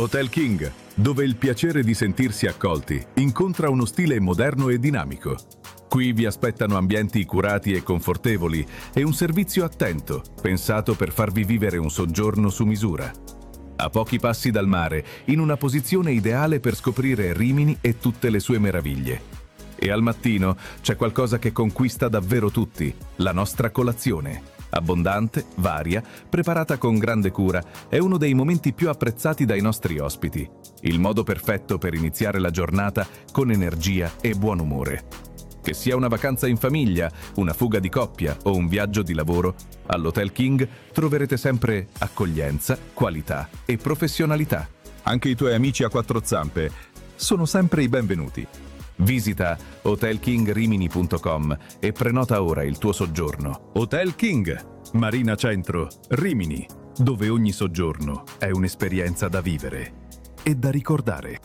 Hotel King, dove il piacere di sentirsi accolti incontra uno stile moderno e dinamico. Qui vi aspettano ambienti curati e confortevoli e un servizio attento, pensato per farvi vivere un soggiorno su misura. A pochi passi dal mare, in una posizione ideale per scoprire Rimini e tutte le sue meraviglie. E al mattino c'è qualcosa che conquista davvero tutti, la nostra colazione. Abbondante, varia, preparata con grande cura, è uno dei momenti più apprezzati dai nostri ospiti. Il modo perfetto per iniziare la giornata con energia e buon umore. Che sia una vacanza in famiglia, una fuga di coppia o un viaggio di lavoro, all'Hotel King troverete sempre accoglienza, qualità e professionalità. Anche i tuoi amici a quattro zampe sono sempre i benvenuti. Visita hotelkingrimini.com e prenota ora il tuo soggiorno. Hotel King, Marina Centro, Rimini, dove ogni soggiorno è un'esperienza da vivere e da ricordare.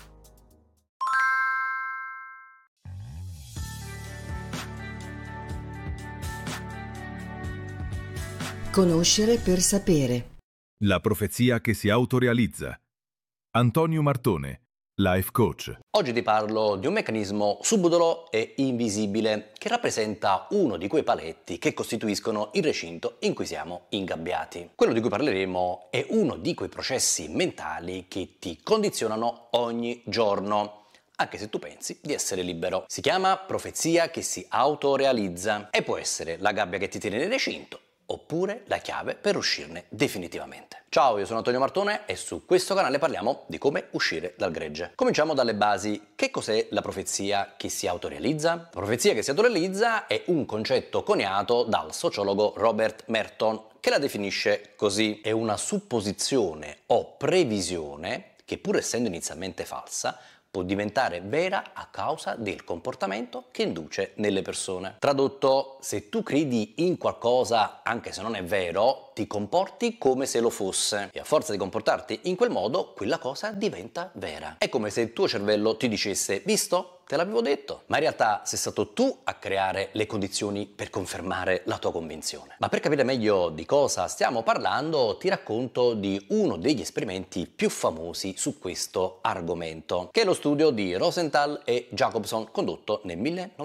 Conoscere per sapere. La profezia che si autorealizza. Antonio Martone, Life Coach. Oggi ti parlo di un meccanismo subdolo e invisibile che rappresenta uno di quei paletti che costituiscono il recinto in cui siamo ingabbiati. Quello di cui parleremo è uno di quei processi mentali che ti condizionano ogni giorno, anche se tu pensi di essere libero. Si chiama profezia che si autorealizza e può essere la gabbia che ti tiene nel recinto oppure la chiave per uscirne definitivamente. Ciao, io sono Antonio Martone e su questo canale parliamo di come uscire dal gregge. Cominciamo dalle basi. Che cos'è la profezia che si autorealizza? La profezia che si autorealizza è un concetto coniato dal sociologo Robert Merton, che la definisce così: è una supposizione o previsione che, pur essendo inizialmente falsa, può diventare vera a causa del comportamento che induce nelle persone. Tradotto, se tu credi in qualcosa anche se non è vero, ti comporti come se lo fosse e a forza di comportarti in quel modo, quella cosa diventa vera. È come se il tuo cervello ti dicesse: visto? Te l'avevo detto. Ma in realtà sei stato tu a creare le condizioni per confermare la tua convinzione. Ma per capire meglio di cosa stiamo parlando, ti racconto di uno degli esperimenti più famosi su questo argomento, che è lo studio di Rosenthal e Jacobson condotto nel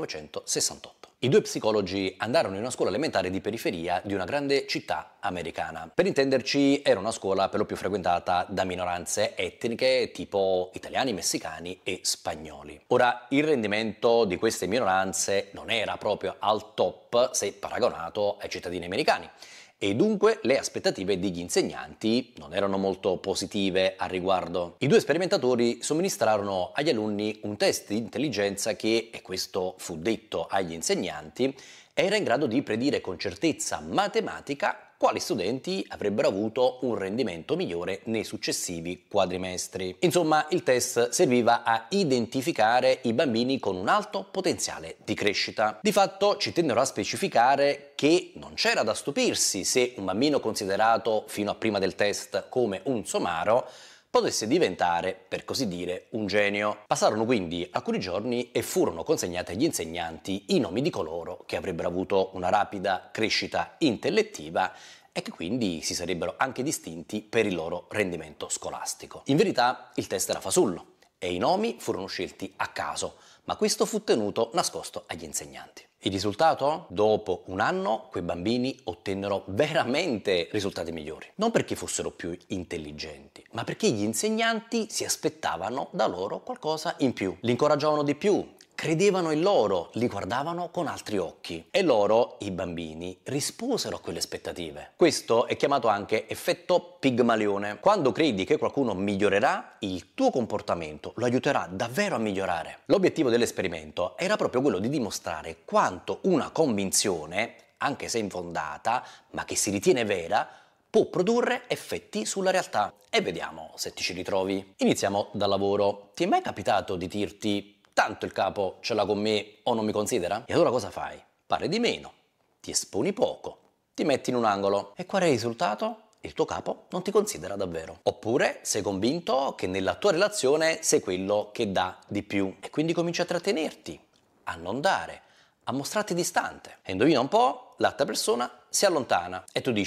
1968. I due psicologi andarono in una scuola elementare di periferia di una grande città americana. Per intenderci, era una scuola per lo più frequentata da minoranze etniche tipo italiani, messicani e spagnoli. Ora, il rendimento di queste minoranze non era proprio al top se paragonato ai cittadini americani. E dunque le aspettative degli insegnanti non erano molto positive al riguardo. I due sperimentatori somministrarono agli alunni un test di intelligenza che, e questo fu detto agli insegnanti, era in grado di predire con certezza matematica quali studenti avrebbero avuto un rendimento migliore nei successivi quadrimestri. Insomma, il test serviva a identificare i bambini con un alto potenziale di crescita. Di fatto ci tennero a specificare che non c'era da stupirsi se un bambino considerato fino a prima del test come un somaro potesse diventare, per così dire, un genio. Passarono quindi alcuni giorni e furono consegnati agli insegnanti i nomi di coloro che avrebbero avuto una rapida crescita intellettiva e che quindi si sarebbero anche distinti per il loro rendimento scolastico. In verità il test era fasullo e i nomi furono scelti a caso, ma questo fu tenuto nascosto agli insegnanti. Il risultato? Dopo un anno quei bambini ottennero veramente risultati migliori. Non perché fossero più intelligenti, ma perché gli insegnanti si aspettavano da loro qualcosa in più. Li incoraggiavano di più, credevano in loro, li guardavano con altri occhi. E loro, i bambini, risposero a quelle aspettative. Questo è chiamato anche effetto Pigmalione. Quando credi che qualcuno migliorerà, il tuo comportamento lo aiuterà davvero a migliorare. L'obiettivo dell'esperimento era proprio quello di dimostrare quanto una convinzione, anche se infondata, ma che si ritiene vera, può produrre effetti sulla realtà. E vediamo se ti ci ritrovi. Iniziamo dal lavoro. Ti è mai capitato di dirti: tanto il capo ce l'ha con me o non mi considera? E allora cosa fai? Parli di meno, ti esponi poco, ti metti in un angolo. E qual è il risultato? Il tuo capo non ti considera davvero. Oppure sei convinto che nella tua relazione sei quello che dà di più e quindi cominci a trattenerti, a non dare, a mostrarti distante. E indovina un po', l'altra persona si allontana e tu dici: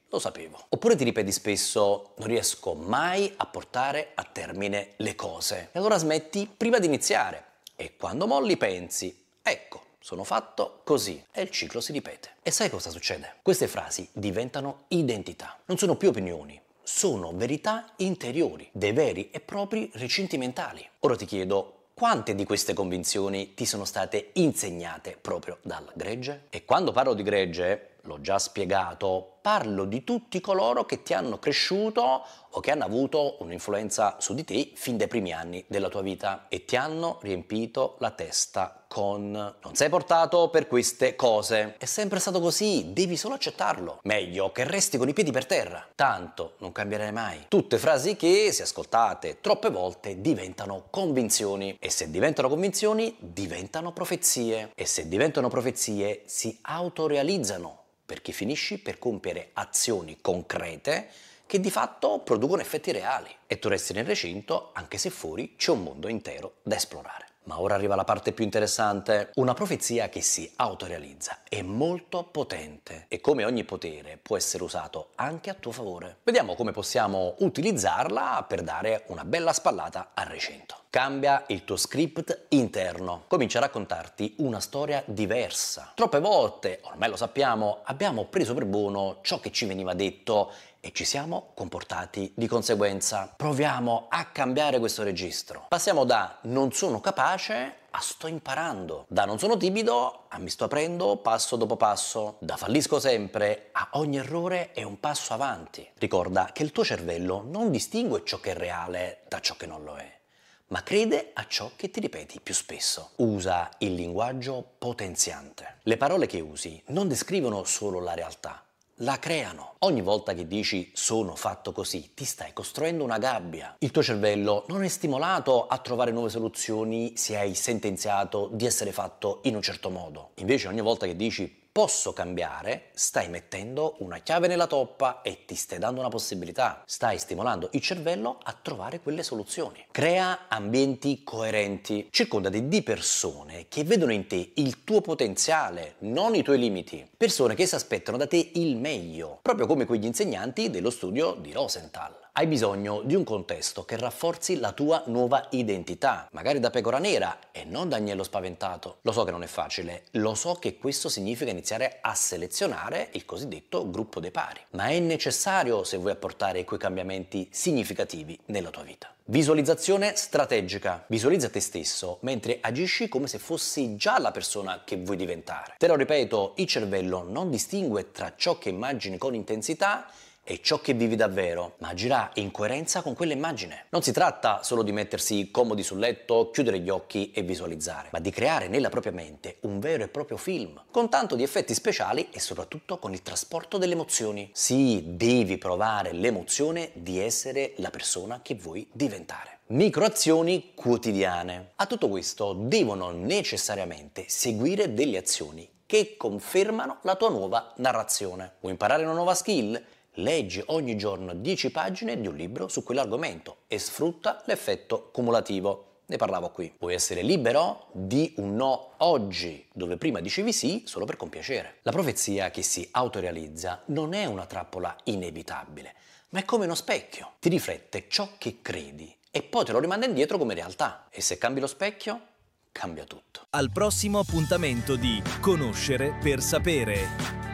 lo sapevo. Oppure ti ripeti spesso: non riesco mai a portare a termine le cose. E allora smetti prima di iniziare. E quando molli pensi: ecco, sono fatto così. E il ciclo si ripete. E sai cosa succede? Queste frasi diventano identità. Non sono più opinioni. Sono verità interiori, dei veri e propri recinti mentali. Ora ti chiedo: quante di queste convinzioni ti sono state insegnate proprio dal gregge? E quando parlo di gregge, l'ho già spiegato, parlo di tutti coloro che ti hanno cresciuto o che hanno avuto un'influenza su di te fin dai primi anni della tua vita e ti hanno riempito la testa con non sei portato per queste cose. È sempre stato così, devi solo accettarlo. Meglio che resti con i piedi per terra. Tanto non cambierai mai. Tutte frasi che, se ascoltate troppe volte, diventano convinzioni. E se diventano convinzioni, diventano profezie. E se diventano profezie, si autorealizzano. Perché finisci per compiere azioni concrete che di fatto producono effetti reali. E tu resti nel recinto anche se fuori c'è un mondo intero da esplorare. Ma ora arriva la parte più interessante. Una profezia che si autorealizza è molto potente e come ogni potere può essere usato anche a tuo favore. Vediamo come possiamo utilizzarla per dare una bella spallata al recinto. Cambia il tuo script interno. Comincia a raccontarti una storia diversa. Troppe volte, ormai lo sappiamo, abbiamo preso per buono ciò che ci veniva detto e ci siamo comportati di conseguenza. Proviamo a cambiare questo registro. Passiamo da non sono capace a sto imparando, da non sono timido a mi sto aprendo passo dopo passo, da fallisco sempre a ogni errore è un passo avanti. Ricorda che il tuo cervello non distingue ciò che è reale da ciò che non lo è, ma crede a ciò che ti ripeti più spesso. Usa il linguaggio potenziante. Le parole che usi non descrivono solo la realtà, la creano. Ogni volta che dici sono fatto così, ti stai costruendo una gabbia. Il tuo cervello non è stimolato a trovare nuove soluzioni se hai sentenziato di essere fatto in un certo modo. Invece ogni volta che dici posso cambiare, stai mettendo una chiave nella toppa e ti stai dando una possibilità. Stai stimolando il cervello a trovare quelle soluzioni. Crea ambienti coerenti. Circondati di persone che vedono in te il tuo potenziale, non i tuoi limiti. Persone che si aspettano da te il meglio, proprio come quegli insegnanti dello studio di Rosenthal. Hai bisogno di un contesto che rafforzi la tua nuova identità, magari da pecora nera e non da agnello spaventato. Lo so che non è facile, lo so che questo significa iniziare a selezionare il cosiddetto gruppo dei pari, ma è necessario se vuoi apportare quei cambiamenti significativi nella tua vita. Visualizzazione strategica. Visualizza te stesso mentre agisci come se fossi già la persona che vuoi diventare. Te lo ripeto, il cervello non distingue tra ciò che immagini con intensità e ciò che vivi davvero, ma agirà in coerenza con quell'immagine. Non si tratta solo di mettersi comodi sul letto, chiudere gli occhi e visualizzare, ma di creare nella propria mente un vero e proprio film, con tanto di effetti speciali e soprattutto con il trasporto delle emozioni. Sì, devi provare l'emozione di essere la persona che vuoi diventare. Microazioni quotidiane. A tutto questo devono necessariamente seguire delle azioni che confermano la tua nuova narrazione. Vuoi imparare una nuova skill? Leggi ogni giorno 10 pagine di un libro su quell'argomento e sfrutta l'effetto cumulativo. Ne parlavo qui. Vuoi essere libero? Di un no oggi, dove prima dicevi sì solo per compiacere. La profezia che si autorealizza non è una trappola inevitabile, ma è come uno specchio. Ti riflette ciò che credi e poi te lo rimanda indietro come realtà. E se cambi lo specchio, cambia tutto. Al prossimo appuntamento di Conoscere per sapere.